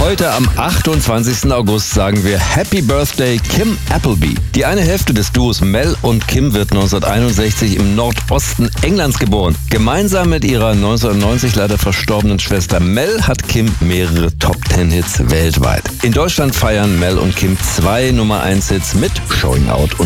Heute am 28. August sagen wir Happy Birthday Kim Appleby. Die eine Hälfte des Duos Mel und Kim wird 1961 im Nordosten Englands geboren. Gemeinsam mit ihrer 1990 leider verstorbenen Schwester Mel hat Kim mehrere Top-10-Hits weltweit. In Deutschland feiern Mel und Kim 2 Nummer-1-Hits mit Showing Out und